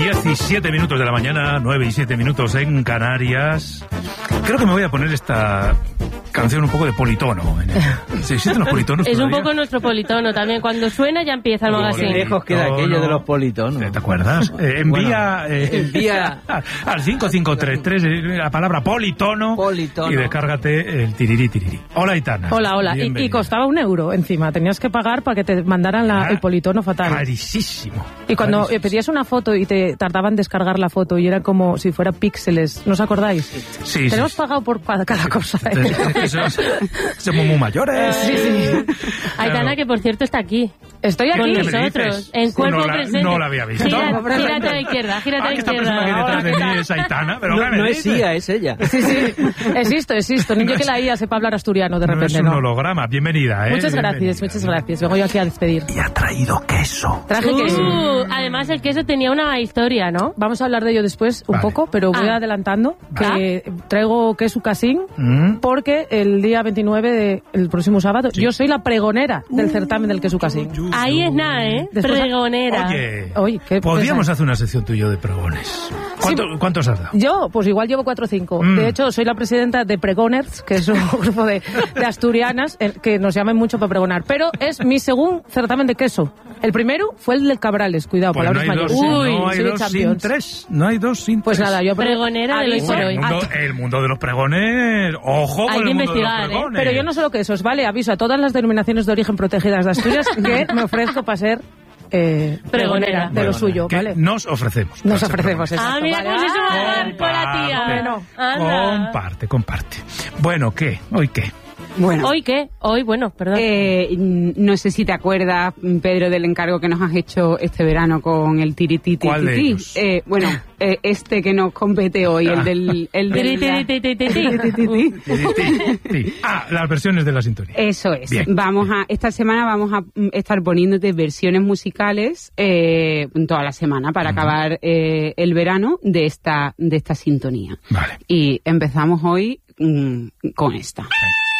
17 minutos de la mañana, 9 y 7 minutos en Canarias. Creo que me voy a poner esta canción un poco de politono. ¿Se existen los politonos? Es todavía? un poco nuestro politono también. Cuando suena ya empieza el magazine. Qué lejos queda aquello de los politonos. ¿Te acuerdas? Envía al 5533 la palabra politono y descárgate el tiriri. Hola, Aitana. Hola. Y costaba €1 encima. Tenías que pagar para que te mandaran el politono fatal. Carísimo. Y cuando pedías una foto y te tardaban en descargar la foto y era como si fuera píxeles, ¿no os acordáis? Sí. Tenemos pagado por cada cosa. Somos muy mayores. Sí. Aitana, que por cierto está aquí. Estoy aquí. Con nosotros, en cuerpo presente. No la había visto. Gírate a la izquierda, Esta persona que hay detrás de mí es Aitana, pero no es IA, es ella. Sí. Existo. Ni yo que la IA sepa hablar asturiano de repente, no. Es un holograma. Bienvenida, Muchas gracias. Vengo yo aquí a despedir. Y ha traído queso. Traje queso. Además, el queso tenía una historia, ¿no? Vamos a hablar de ello después un poco, pero voy adelantando que traigo queso casín porque el día 29 del próximo sábado yo soy la pregonera del certamen del queso casín. Ahí es nada, ¿eh? Pregonera. Oye, podríamos hacer una sección tú y yo de pregones. ¿Cuántos has dado? Yo, pues igual llevo 4 o 5. De hecho, soy la presidenta de Pregoners, que es un grupo de asturianas que nos llaman mucho para pregonar. Pero es mi segundo certamen de queso. El primero fue el del Cabrales, cuidado, pues palabras mayores. No hay dos sin tres. Pues nada, yo pregonera de hoy por hoy. El mundo de los pregones, ojo con el mundo de los pregones. Pero yo no solo quesos, ¿vale? Aviso a todas las denominaciones de origen protegidas de Asturias que me ofrezco para ser pregonera de lo suyo, ¿vale? Nos ofrecemos. Exacto. Mira cómo se suma con la tía. Comparte. Bueno, ¿qué? ¿Hoy qué? Bueno. ¿Hoy qué? Perdón. No sé si te acuerdas, Pedro, del encargo que nos has hecho este verano con el tirititi. ¿Cuál de ellos? Este que nos compete hoy, el del las versiones de la sintonía. Eso es. Bien. Esta semana vamos a estar poniéndote versiones musicales toda la semana para acabar el verano de esta sintonía. Vale. Y empezamos hoy con esta. Venga.